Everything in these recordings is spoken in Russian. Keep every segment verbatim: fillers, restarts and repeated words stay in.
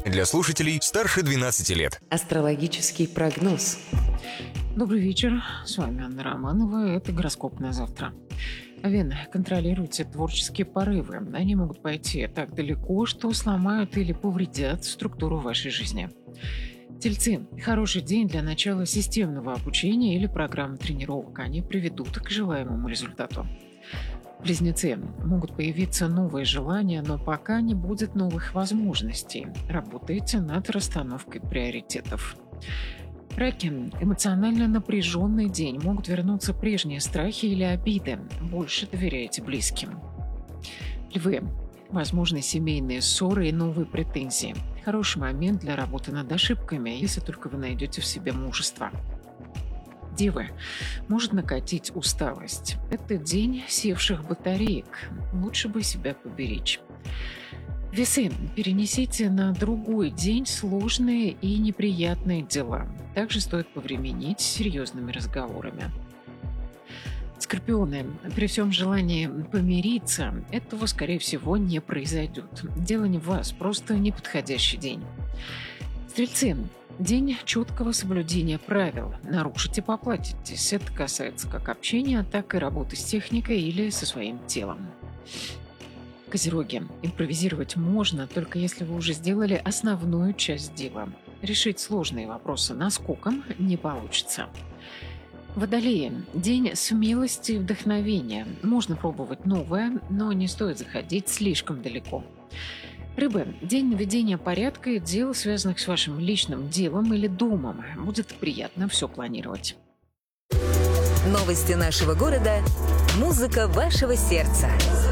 для слушателей старше двенадцати лет. Астрологический прогноз. Добрый вечер, с вами Анна Романова, это гороскоп на завтра. Овен, контролируйте творческие порывы. Они могут пойти так далеко, что сломают или повредят структуру вашей жизни. Тельцы, хороший день для начала системного обучения или программы тренировок. Они приведут к желаемому результату. Близнецы, могут появиться новые желания, но пока не будет новых возможностей. Работайте над расстановкой приоритетов. Раки, эмоционально напряженный день. Могут вернуться прежние страхи или обиды. Больше доверяйте близким. Львы, возможны семейные ссоры и новые претензии. Хороший момент для работы над ошибками, если только вы найдете в себе мужество. Девы, может накатить усталость. Это день севших батареек. Лучше бы себя поберечь. Весы, перенесите на другой день сложные и неприятные дела. Также стоит повременить с серьезными разговорами. Скорпионы, при всем желании помириться, этого, скорее всего, не произойдет. Дело не в вас, просто неподходящий день. Стрельцы, день четкого соблюдения правил. Нарушите, поплатитесь. Это касается как общения, так и работы с техникой или со своим телом. Козероги, импровизировать можно, только если вы уже сделали основную часть дела. Решить сложные вопросы наскоком не получится. Водолеи, день смелости и вдохновения. Можно пробовать новое, но не стоит заходить слишком далеко. Рыбы, день наведения порядка и дел, связанных с вашим личным делом или домом. Будет приятно все планировать. Новости нашего города. Музыка вашего сердца.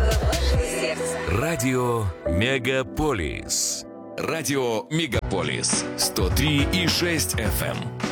Радио Мегаполис. Радио Мегаполис. сто три и шесть эф эм.